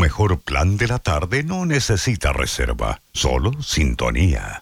mejor plan de la tarde no necesita reserva, solo sintonía.